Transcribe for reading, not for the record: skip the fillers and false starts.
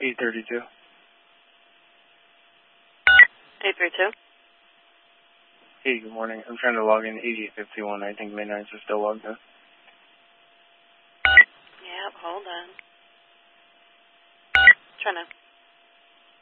832. 832. Hey, good morning. I'm trying to log in 8851. I think Midnights are still logged in. Yep, hold on. Trying to